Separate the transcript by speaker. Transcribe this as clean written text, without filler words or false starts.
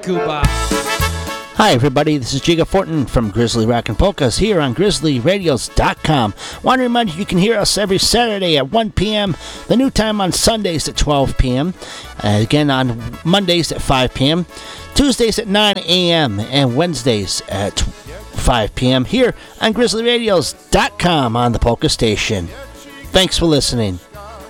Speaker 1: Cuba.
Speaker 2: Hi everybody, this is Jiga Fortin from Grizzly Rockin' Polkas here on GrizzlyRadios.com. Want to remind you can hear us every Saturday at 1 p.m., the new time on Sundays at 12 p.m., again on Mondays at 5 p.m., Tuesdays at 9 a.m., and Wednesdays at 5 p.m. here on GrizzlyRadios.com on the Polka Station. Thanks for listening.